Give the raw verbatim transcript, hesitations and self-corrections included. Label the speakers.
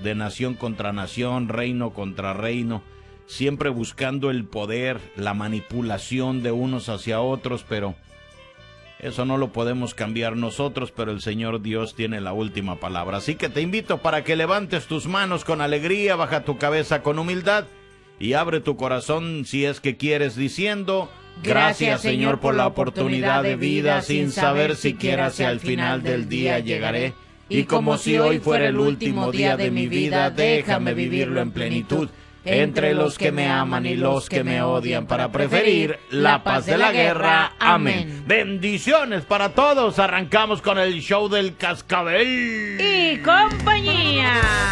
Speaker 1: de nación contra nación, reino contra reino, siempre buscando el poder, la manipulación de unos hacia otros, pero eso no lo podemos cambiar nosotros, pero el Señor Dios tiene la última palabra. Así que te invito para que levantes tus manos con alegría, baja tu cabeza con humildad y abre tu corazón si es que quieres, diciendo: gracias, Señor, por la oportunidad de vida, sin saber siquiera si al final del día llegaré. Y como si hoy fuera el último día de mi vida, déjame vivirlo en plenitud, entre los que me aman y los que me odian, para preferir la paz de la guerra. Amén. Bendiciones para todos. Arrancamos con el show del Cascabel
Speaker 2: y compañía.